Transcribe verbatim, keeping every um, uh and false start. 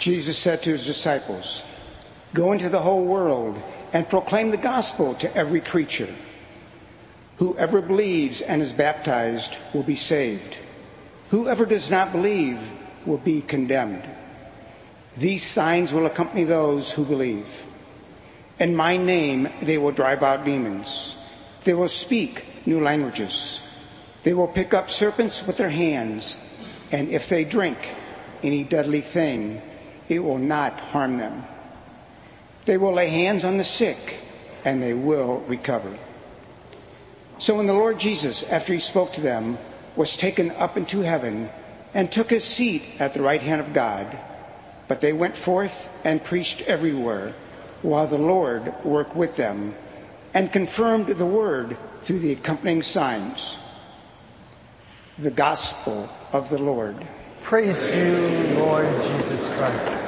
Jesus said to his disciples, "Go into the whole world and proclaim the gospel to every creature. Whoever believes and is baptized will be saved. Whoever does not believe will be condemned. These signs will accompany those who believe. In my name they will drive out demons. They will speak new languages. They will pick up serpents with their hands, and if they drink any deadly thing, it will not harm them. They will lay hands on the sick, and they will recover." So when the Lord Jesus, after he spoke to them, was taken up into heaven and took his seat at the right hand of God, but they went forth and preached everywhere, while the Lord worked with them and confirmed the word through the accompanying signs. The Gospel of the Lord. Praise to you, Lord Jesus Christ.